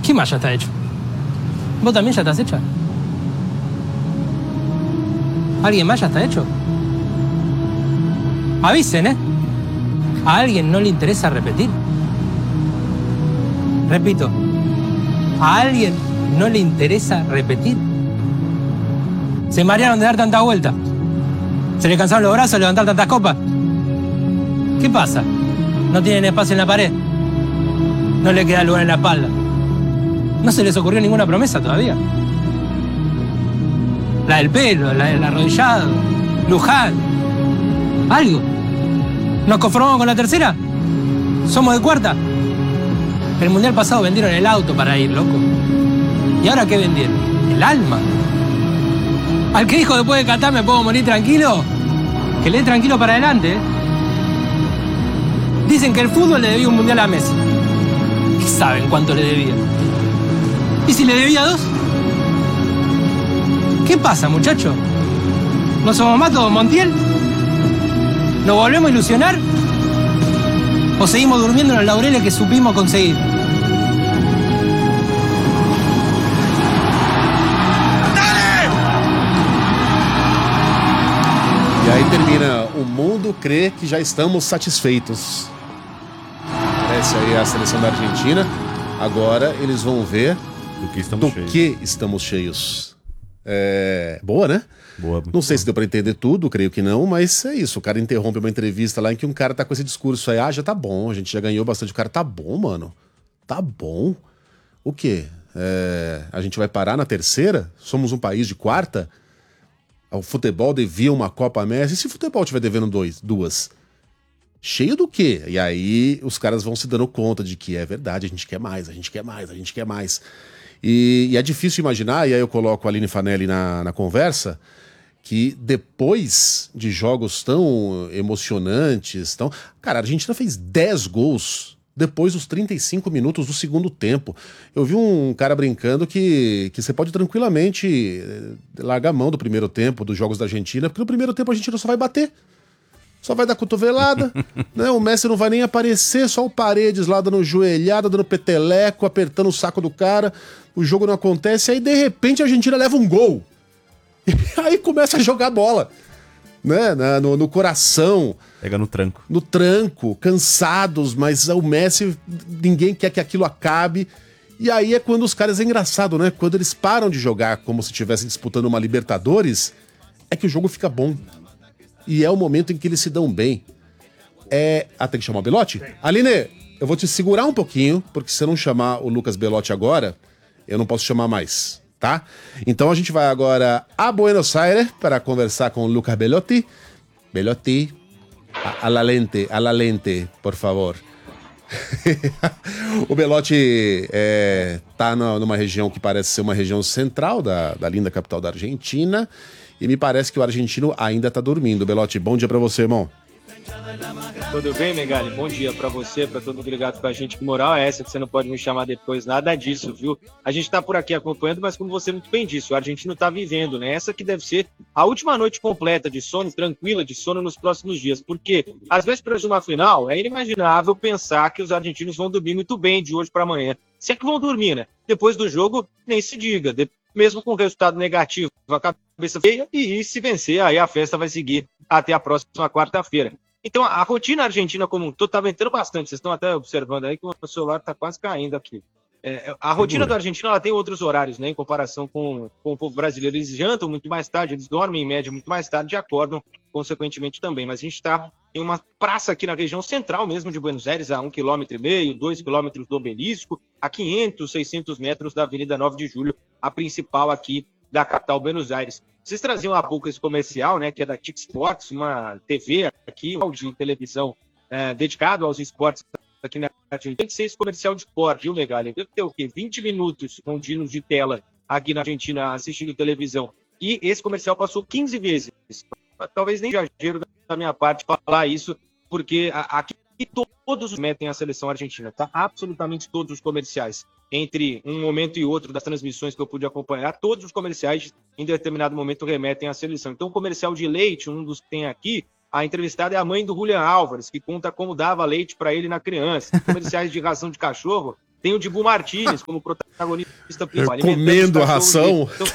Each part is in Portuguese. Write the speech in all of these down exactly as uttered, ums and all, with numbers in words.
¿Quién más ya está hecho? ¿Vos también ya estás hecha? ¿Alguien más ya está hecho? Avisen, ¿eh? ¿A alguien no le interesa repetir? Repito, ¿a alguien no le interesa repetir? ¿Se marearon de dar tanta vuelta? ¿Se le cansaron los brazos de levantar tantas copas? ¿Qué pasa? ¿No tienen espacio en la pared? ¿No le queda lugar en la espalda? ¿No se les ocurrió ninguna promesa todavía? La del pelo, la del arrodillado, Luján. ¿Algo? ¿Nos conformamos con la tercera? ¿Somos de cuarta? El mundial pasado vendieron el auto para ir, loco. ¿Y ahora qué vendieron? El alma. Al que dijo después de Qatar me puedo morir tranquilo, que le dé tranquilo para adelante, ¿eh? Dicen que el fútbol le debía un mundial a Messi. ¿Qué saben cuánto le debía? ¿Y si le debía dos? ¿Qué pasa, muchacho? ¿No somos más todos Montiel? ¿Nos volvemos a ilusionar? ¿O seguimos durmiendo en los laureles que supimos conseguir? E aí termina: o mundo crê que já estamos satisfeitos. Essa aí é a seleção da Argentina. Agora eles vão ver do que estamos do cheios. que estamos cheios. É... Boa, né? Boa, não sei boa. se deu pra entender tudo, creio que não, mas é isso. O cara interrompe uma entrevista lá em que um cara tá com esse discurso aí: ah, já tá bom, a gente já ganhou bastante. O cara: tá bom, mano. Tá bom. O quê? É... A gente vai parar na terceira? Somos um país de quarta? O futebol devia uma Copa Messi. E se o futebol estiver devendo dois, duas? Cheio do quê? E aí os caras vão se dando conta de que é verdade, a gente quer mais, a gente quer mais, a gente quer mais. E, e é difícil imaginar, e aí eu coloco a Aline Fanelli na, na conversa, que depois de jogos tão emocionantes, tão... Cara, a Argentina fez dez gols depois dos trinta e cinco minutos do segundo tempo. Eu vi um cara brincando que, que você pode tranquilamente largar a mão do primeiro tempo dos jogos da Argentina, porque no primeiro tempo a Argentina só vai bater. Só vai dar cotovelada, né? O Messi não vai nem aparecer, só o Paredes lá dando joelhada, dando peteleco, apertando o saco do cara. O jogo não acontece, aí de repente a Argentina leva um gol. E aí começa a jogar bola, né? No, no coração. Pega no tranco. No tranco, cansados, mas o Messi, ninguém quer que aquilo acabe. E aí é quando os caras, é engraçado, né? Quando eles param de jogar como se estivessem disputando uma Libertadores, é que o jogo fica bom. E é o momento em que eles se dão bem. É... Ah, tem que chamar o Belotti? Aline, eu vou te segurar um pouquinho, porque se eu não chamar o Lucas Belotti agora, eu não posso chamar mais, tá? Então a gente vai agora a Buenos Aires para conversar com o Lucas Belotti. Belotti, a, a la lente, a la lente, por favor. O Belotti é, tá no, numa região que parece ser uma região central da, da linda capital da Argentina. E me parece que o argentino ainda tá dormindo. Belotti, bom dia pra você, irmão. Tudo bem, Megali? Bom dia pra você, pra todo mundo ligado com a gente. Que moral é essa que você não pode me chamar depois? Nada disso, viu? A gente tá por aqui acompanhando, mas como você muito bem disse, o argentino tá vivendo, né? Essa que deve ser a última noite completa de sono, tranquila de sono nos próximos dias. Porque, às vésperas de uma final, é inimaginável pensar que os argentinos vão dormir muito bem de hoje pra amanhã. Se é que vão dormir, né? Depois do jogo, nem se diga. De... Mesmo com resultado negativo, a cabeça feia, e se vencer, aí a festa vai seguir até a próxima quarta-feira. Então, a rotina argentina como um todo tá ventando bastante. Vocês estão até observando aí que o celular tá quase caindo aqui. É, a rotina do argentino, ela tem outros horários, né, em comparação com, com o povo brasileiro. Eles jantam muito mais tarde, eles dormem em média muito mais tarde e acordam consequentemente também. Mas a gente está em uma praça aqui na região central mesmo de Buenos Aires, a um quilômetro e meio, dois quilômetros do Obelisco, a quinhentos, seiscentos metros da Avenida nove de Julho, a principal aqui da capital Buenos Aires. Vocês traziam há pouco esse comercial, né, que é da T I C Sports, uma T V aqui, de televisão é, dedicado aos esportes aqui na Argentina. Tem que ser esse comercial de esporte, viu, Megali? Deve ter o quê? vinte minutos contínuos de tela aqui na Argentina assistindo televisão. E esse comercial passou quinze vezes. Talvez nem exagero da minha parte falar isso, porque aqui todos metem a seleção argentina, tá? Absolutamente todos os comerciais. Entre um momento e outro das transmissões que eu pude acompanhar, todos os comerciais em determinado momento remetem à seleção. Então o comercial de leite, um dos que tem aqui, a entrevistada é a mãe do Julián Álvares, que conta como dava leite para ele na criança. Comerciais de ração de cachorro, tem o Dibu Martínez como protagonista principal. Comendo a ração. Então,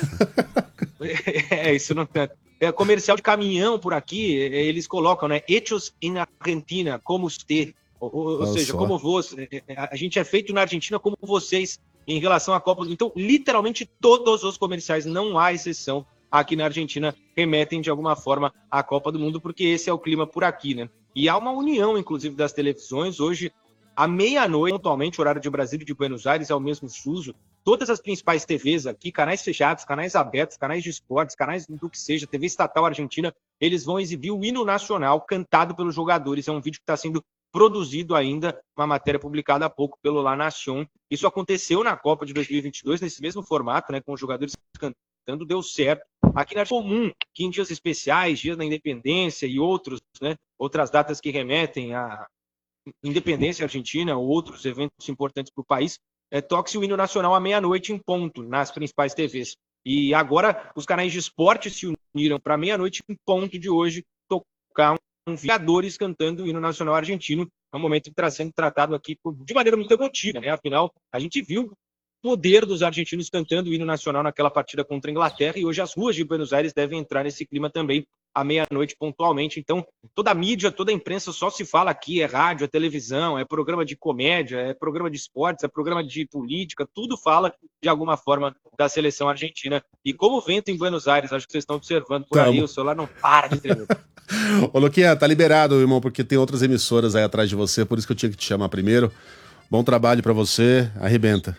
é, isso não tanto. É, comercial de caminhão por aqui, eles colocam, né? Hechos em Argentina, como usted. Ou, ou seja, só. como você. A gente é feito na Argentina como vocês em relação à Copa do Mundo. Então, literalmente, todos os comerciais, não há exceção, aqui na Argentina, remetem de alguma forma à Copa do Mundo, porque esse é o clima por aqui, né? E há uma união, inclusive, das televisões. Hoje, à meia-noite, pontualmente, o horário de Brasília e de Buenos Aires é o mesmo fuso. Todas as principais T Vs aqui, canais fechados, canais abertos, canais de esportes, canais do que seja, T V estatal argentina, eles vão exibir o hino nacional cantado pelos jogadores. É um vídeo que está sendo produzido ainda, uma matéria publicada há pouco pelo La Nación. Isso aconteceu na Copa de dois mil e vinte e dois, nesse mesmo formato, né, com os jogadores cantando, deu certo. Aqui na Argentina é comum que em dias especiais, dias da independência e outros, né, outras datas que remetem à independência argentina ou outros eventos importantes para o país, é, toque-se o hino nacional à meia-noite em ponto, nas principais T Vs. E agora os canais de esporte se uniram para meia-noite em ponto de hoje tocar um jogadores cantando o hino nacional argentino. É um momento que está sendo tratado aqui de maneira muito emotiva, né? Afinal, a gente viu o poder dos argentinos cantando o hino nacional naquela partida contra a Inglaterra, e hoje as ruas de Buenos Aires devem entrar nesse clima também à meia-noite pontualmente. Então, toda a mídia, toda a imprensa só se fala aqui, é rádio, é televisão, é programa de comédia, é programa de esportes, é programa de política, tudo fala de alguma forma da seleção argentina. E como o vento em Buenos Aires, acho que vocês estão observando por Calma. aí, o celular não para de tremer. Ô, Luquinha, tá liberado, irmão, porque tem outras emissoras aí atrás de você, por isso que eu tinha que te chamar primeiro. Bom trabalho pra você, arrebenta.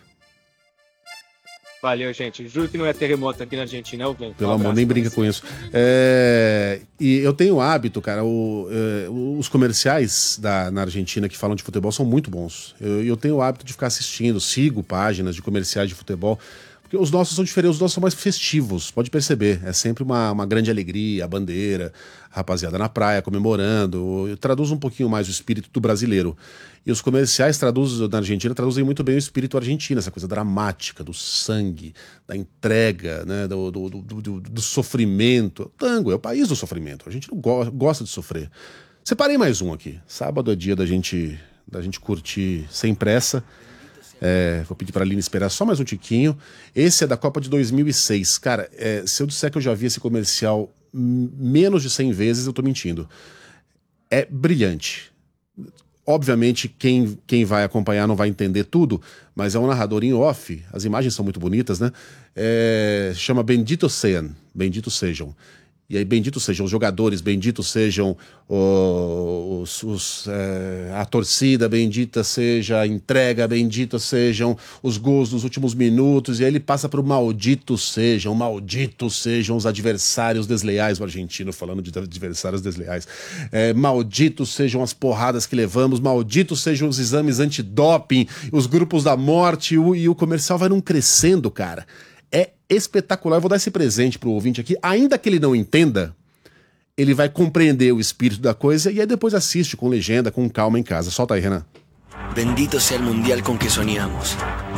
Valeu, gente. Juro que não é terremoto aqui na Argentina, é o vento. Pelo um amor, nem brinca com isso. É... E eu tenho o hábito, cara, o, é, os comerciais da, na Argentina que falam de futebol são muito bons. Eu, eu tenho o hábito de ficar assistindo, sigo páginas de comerciais de futebol, porque os nossos são diferentes, os nossos são mais festivos, pode perceber. É sempre uma, uma grande alegria, a bandeira, a rapaziada na praia comemorando. Traduz um pouquinho mais o espírito do brasileiro. E os comerciais traduzem, na Argentina traduzem muito bem o espírito argentino, essa coisa dramática, do sangue, da entrega, né, do, do, do, do, do sofrimento. O tango é o país do sofrimento, a gente não go gosta de sofrer. Separei mais um aqui. Sábado é dia da gente, da gente curtir sem pressa. É, vou pedir pra Aline esperar só mais um tiquinho. Esse é da Copa de dois mil e seis. Cara, é, se eu disser que eu já vi esse comercial menos de cem vezes, eu tô mentindo. É brilhante. Obviamente, quem, quem vai acompanhar não vai entender tudo, mas é um narrador em off, as imagens são muito bonitas, né? É, chama Bendito Sean, Bendito Sejam. E aí, benditos sejam os jogadores, benditos sejam os, os, é, a torcida, bendita seja a entrega, benditos sejam os gols nos últimos minutos. E aí ele passa para o malditos sejam, malditos sejam os adversários desleais, o argentino falando de adversários desleais. É, malditos sejam as porradas que levamos, malditos sejam os exames antidoping, os grupos da morte, e o, e o comercial vai num crescendo, cara. É espetacular. Eu vou dar esse presente pro ouvinte aqui, ainda que ele não entenda, ele vai compreender o espírito da coisa e aí depois assiste com legenda, com calma em casa. Solta aí, Renan. Bendito sea el mundial con que soñamos.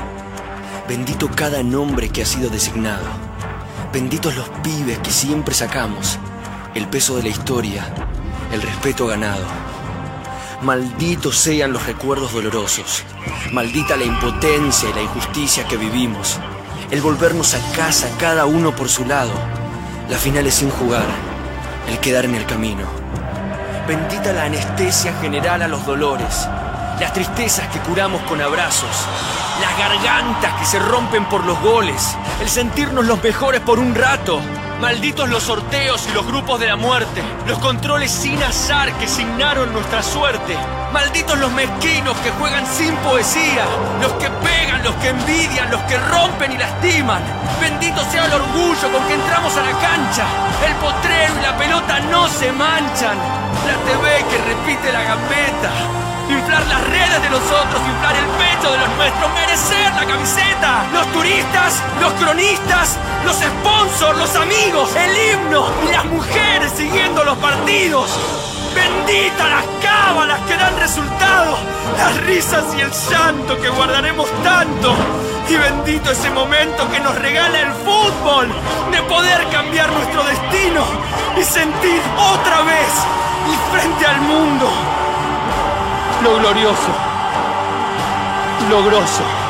Bendito cada nombre que ha sido designado. Benditos los pibes que siempre sacamos. El peso de la historia, el respeto ganado. Malditos sean los recuerdos dolorosos. Maldita la impotencia y la injusticia que vivimos. El volvernos a casa cada uno por su lado. Las finales sin jugar. El quedar en el camino. Bendita la anestesia general a los dolores. Las tristezas que curamos con abrazos. Las gargantas que se rompen por los goles. El sentirnos los mejores por un rato. Malditos los sorteos y los grupos de la muerte. Los controles sin azar que signaron nuestra suerte. Malditos los mezquinos que juegan sin poesía. Los que pegan, los que envidian, los que rompen y lastiman. Bendito sea el orgullo con que entramos a la cancha. El potrero y la pelota no se manchan. La T V que repite la gambeta. Inflar las redes de los otros, inflar el pecho de los nuestros, merecer la camiseta. Los turistas, los cronistas, los sponsors, los amigos, el himno y las mujeres siguiendo los partidos. Bendita las cábalas que dan resultado, las risas y el llanto que guardaremos tanto. Y bendito ese momento que nos regala el fútbol, de poder cambiar nuestro destino y sentir otra vez y frente al mundo lo glorioso lo grosso.